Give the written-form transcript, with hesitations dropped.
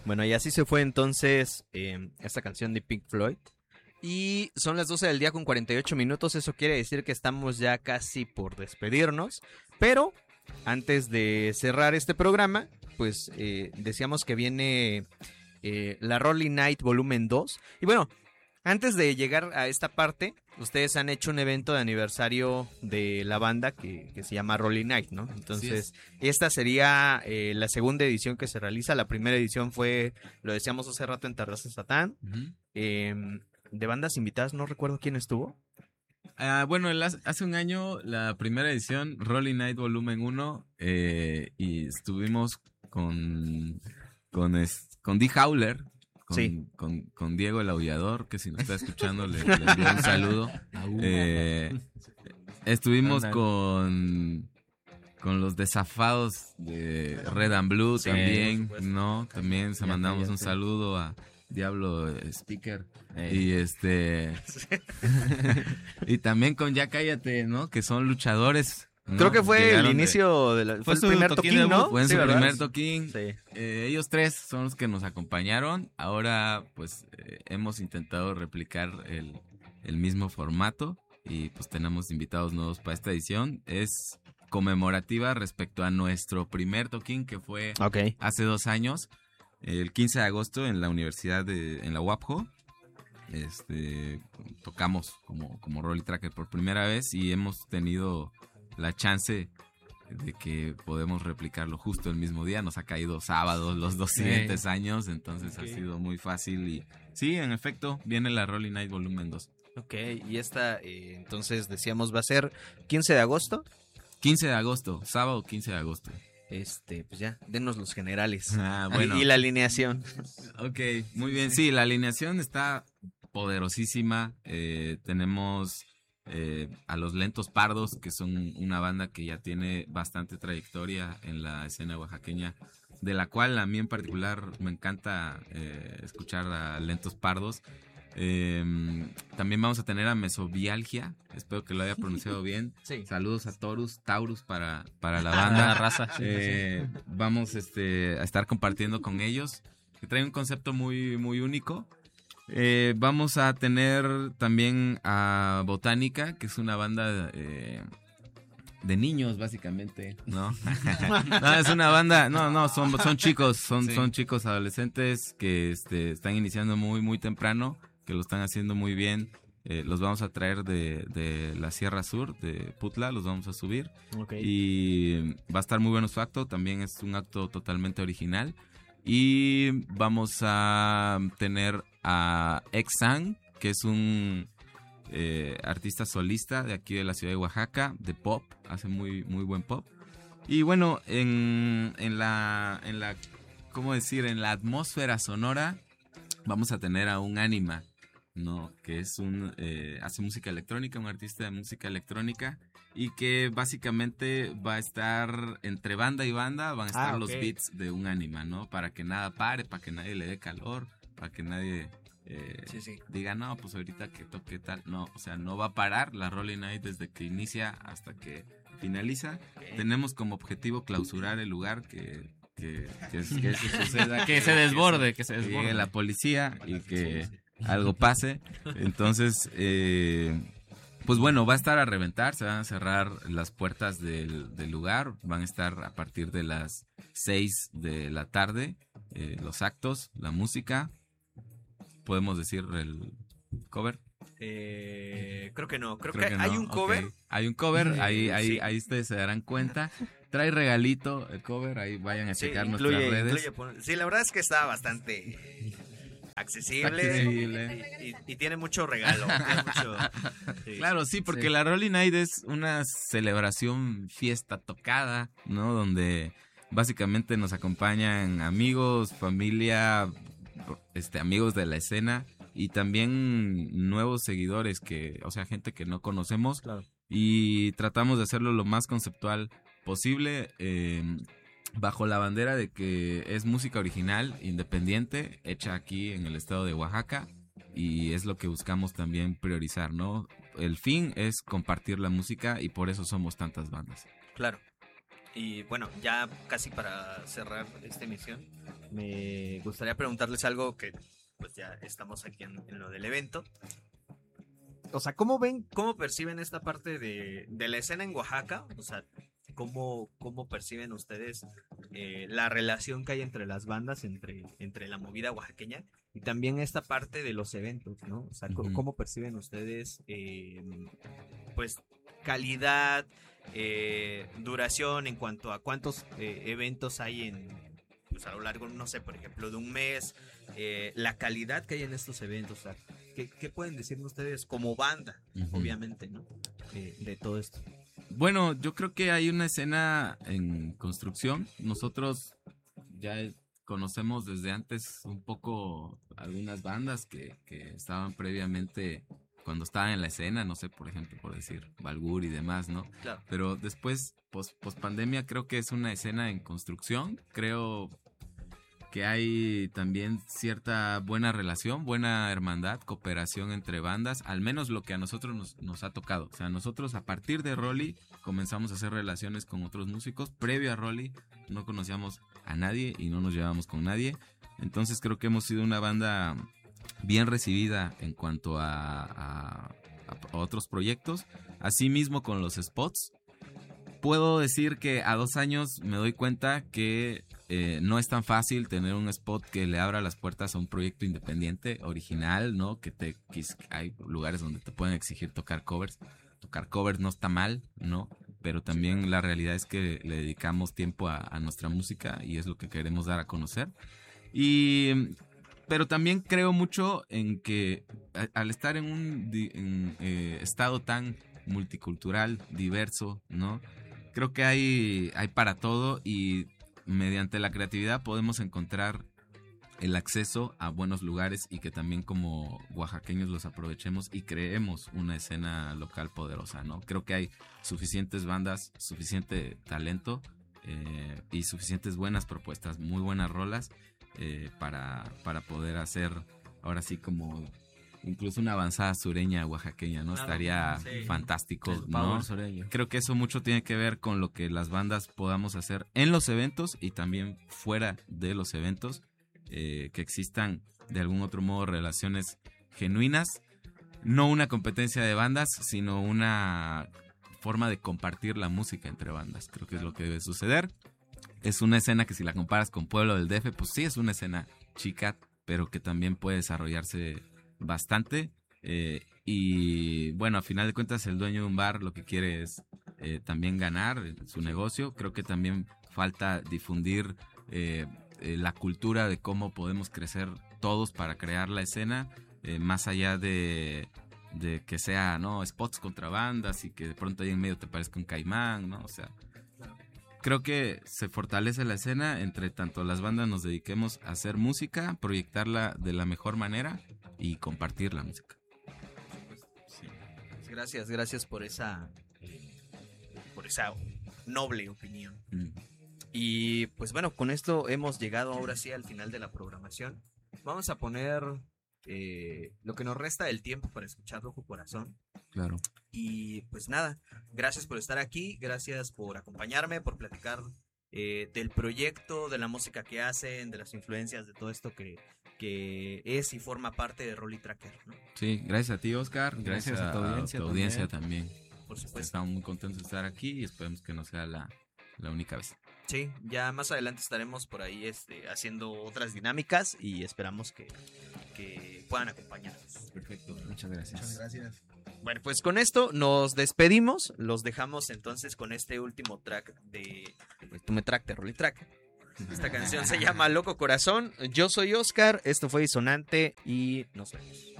Bueno, y así se fue entonces esta canción de Pink Floyd. Y son las 12 del día con 48 minutos. Eso quiere decir que estamos ya casi por despedirnos. Pero antes de cerrar este programa, pues decíamos que viene la Rolling Night Volumen 2. Y bueno, antes de llegar a esta parte, ustedes han hecho un evento de aniversario de la banda que se llama Rolling Night, ¿no? Entonces, esta sería la segunda edición que se realiza. La primera edición fue, lo decíamos hace rato, en Terraza Satán. De bandas invitadas, no recuerdo quién estuvo. Bueno, hace un año, la primera edición, Rolling Night Volumen 1, y estuvimos con Dee Howler, con Diego el Aullador, que si nos está escuchando le envío un saludo. Estuvimos con los desafados de Red and Blue también, ¿no? También se mandamos un saludo a Diablo Speaker. Y y también con Ya Cállate, ¿no? Que son luchadores, ¿no? Creo que fue el inicio fue el primer toquín, ¿no? Fue en su primer toquín. Sí. Ellos tres son los que nos acompañaron. Ahora, pues, hemos intentado replicar el mismo formato. Y pues tenemos invitados nuevos para esta edición. Es conmemorativa respecto a nuestro primer toquín, que fue hace 2 años. El 15 de agosto en la universidad en la UAPJO. Tocamos como Rolly Tracker por primera vez y hemos tenido la chance de que podemos replicarlo justo el mismo día. Nos ha caído sábado los 2 siguientes años, entonces ha sido muy fácil. Y sí, en efecto, viene la Rolling Night Volumen 2. Ok, y esta, entonces decíamos, va a ser 15 de agosto. 15 de agosto, sábado 15 de agosto. Pues ya, denos los generales. Bueno. Y la alineación. Ok, muy bien. Sí, la alineación está poderosísima. Tenemos a los Lentos Pardos, que son una banda que ya tiene bastante trayectoria en la escena oaxaqueña, de la cual a mí en particular me encanta escuchar a Lentos Pardos. También vamos a tener a Mesovialgia, espero que lo haya pronunciado bien. Sí. Saludos a Taurus para la banda. Raza. Vamos a estar compartiendo con ellos, que traen un concepto muy, muy único. Vamos a tener también a Botánica, que es una banda de niños, básicamente, ¿no? No, es una banda, son chicos, son chicos adolescentes que están iniciando muy, muy temprano, que lo están haciendo muy bien. Los vamos a traer de la Sierra Sur, de Putla, los vamos a subir. Y va a estar muy bueno su acto, también es un acto totalmente original. Y vamos a tener a Exang, que es un artista solista de aquí de la ciudad de Oaxaca, de pop, hace muy, muy buen pop. Y bueno, en la ¿cómo decir? En la atmósfera sonora vamos a tener a un Anima, ¿no? Que es hace música electrónica, un artista de música electrónica, y que básicamente va a estar entre banda y banda, van a estar los beats de un Anima, ¿no? Para que nada pare, para que nadie le dé calor, para que nadie diga, no, pues ahorita que toque tal. No, o sea, no va a parar la Rolling Night desde que inicia hasta que finaliza. Tenemos como objetivo clausurar el lugar, que eso suceda, que se desborde, que llegue la policía y que algo pase. Entonces, pues bueno, va a estar a reventar, se van a cerrar las puertas del lugar, van a estar a partir de las 6 de la tarde, los actos, la música. ¿Podemos decir el cover? Creo que no, creo que hay un cover. Okay. Hay un cover, ahí ustedes se darán cuenta. Trae regalito el cover, ahí vayan a checar nuestras redes. Sí, la verdad es que está bastante accesible. Y tiene mucho regalo. Claro, sí, porque la Rolling Night es una celebración, fiesta tocada, ¿no? Donde básicamente nos acompañan amigos, familia, amigos de la escena y también nuevos seguidores, gente que no conocemos. Claro. Y tratamos de hacerlo lo más conceptual posible, bajo la bandera de que es música original, independiente, hecha aquí en el estado de Oaxaca, y es lo que buscamos también priorizar, ¿no? El fin es compartir la música y por eso somos tantas bandas. Claro. Y bueno, ya casi para cerrar esta emisión, me gustaría preguntarles algo que pues ya estamos aquí en lo del evento. O sea, cómo perciben esta parte de la escena en Oaxaca? O sea, ¿cómo perciben ustedes la relación que hay entre las bandas, entre la movida oaxaqueña y también esta parte de los eventos, ¿no? O sea, ¿cómo perciben ustedes, pues, calidad, duración en cuanto a cuántos eventos hay pues a lo largo, no sé, por ejemplo, de un mes, la calidad que hay en estos eventos? O sea, ¿qué pueden decirme ustedes como banda, obviamente, ¿no? De todo esto. Bueno, yo creo que hay una escena en construcción. Nosotros ya conocemos desde antes un poco algunas bandas que estaban previamente cuando estaban en la escena, no sé, por ejemplo, por decir Balgur y demás, ¿no? Claro. Pero después, post pandemia, creo que es una escena en construcción. Creo que hay también cierta buena relación, buena hermandad, cooperación entre bandas, al menos lo que a nosotros nos ha tocado. O sea, nosotros a partir de Rolly comenzamos a hacer relaciones con otros músicos. Previo a Rolly no conocíamos a nadie y no nos llevábamos con nadie. Entonces creo que hemos sido una banda bien recibida en cuanto a otros proyectos. Asimismo con los spots. Puedo decir que a 2 años me doy cuenta que no es tan fácil tener un spot que le abra las puertas a un proyecto independiente, original, ¿no? Hay lugares donde te pueden exigir tocar covers. Tocar covers no está mal, ¿no? Pero también la realidad es que le dedicamos tiempo a nuestra música y es lo que queremos dar a conocer. Pero también creo mucho en que al estar en un estado tan multicultural, diverso, ¿no? Creo que hay para todo y mediante la creatividad podemos encontrar el acceso a buenos lugares y que también como oaxaqueños los aprovechemos y creemos una escena local poderosa, ¿no? Creo que hay suficientes bandas, suficiente talento y suficientes buenas propuestas, muy buenas rolas para poder hacer ahora sí como incluso una avanzada sureña oaxaqueña, ¿no? Claro, estaría fantástico, ¿no? Creo que eso mucho tiene que ver con lo que las bandas podamos hacer en los eventos y también fuera de los eventos, que existan de algún otro modo relaciones genuinas, no una competencia de bandas, sino una forma de compartir la música entre bandas. Creo que es lo que debe suceder. Es una escena que si la comparas con Pueblo del DF, pues sí es una escena chica, pero que también puede desarrollarse bastante, y bueno, a final de cuentas el dueño de un bar lo que quiere es también ganar su negocio. Creo que también falta difundir la cultura de cómo podemos crecer todos para crear la escena, más allá de que sea, ¿no?, spots contra bandas y que de pronto ahí en medio te parezca un caimán, ¿no? O sea, creo que se fortalece la escena entre tanto las bandas nos dediquemos a hacer música, proyectarla de la mejor manera y compartir la música. Sí. Gracias por esa noble opinión. Y pues bueno, con esto hemos llegado ahora sí al final de la programación. Vamos a poner lo que nos resta del tiempo para escuchar Rojo Corazón. Claro. Y pues nada, gracias por estar aquí, gracias por acompañarme, por platicar del proyecto, de la música que hacen, de las influencias, de todo esto que es y forma parte de Rolly Tracker, ¿no? Sí, gracias a ti, Oscar. Gracias a tu audiencia también. Por supuesto. Estamos muy contentos de estar aquí y esperemos que no sea la única vez. Sí, ya más adelante estaremos por ahí haciendo otras dinámicas y esperamos que puedan acompañarnos. Perfecto, muchas gracias. Muchas gracias. Bueno, pues con esto nos despedimos. Los dejamos entonces con este último track de Rolly Tracker. Esta canción se llama Loco Corazón. Yo soy Oscar, esto fue Disonante y nos vemos.